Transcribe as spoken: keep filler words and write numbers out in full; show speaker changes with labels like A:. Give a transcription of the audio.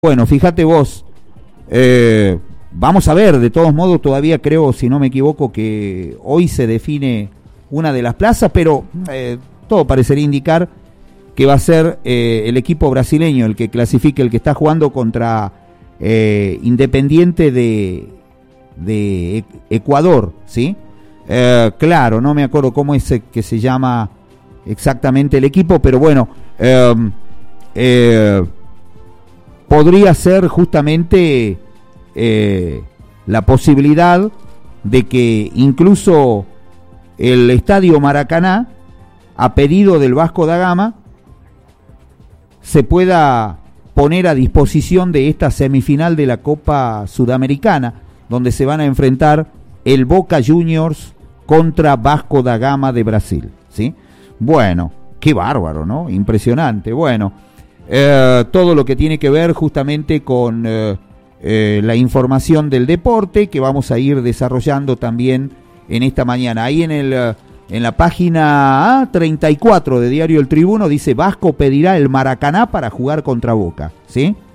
A: Bueno, fíjate vos, eh, vamos a ver, de todos modos todavía creo, si no me equivoco, que hoy se define una de las plazas, pero eh, todo parecería indicar que va a ser eh, el equipo brasileño el que clasifique, el que está jugando contra eh, Independiente de, de Ecuador, ¿sí? Eh, claro, no me acuerdo cómo es que se llama exactamente el equipo, pero bueno, eh, eh, podría ser justamente eh, la posibilidad de que incluso el Estadio Maracaná, a pedido del Vasco da Gama, se pueda poner a disposición de esta semifinal de la Copa Sudamericana, donde se van a enfrentar el Boca Juniors contra Vasco da Gama de Brasil, ¿sí? Bueno, qué bárbaro, ¿no? Impresionante. Bueno, eh, todo lo que tiene que ver justamente con eh, eh, la información del deporte que vamos a ir desarrollando también en esta mañana. Ahí en el eh, en la página treinta y cuatro de Diario El Tribuno dice: Vasco pedirá el Maracaná para jugar contra Boca, ¿sí?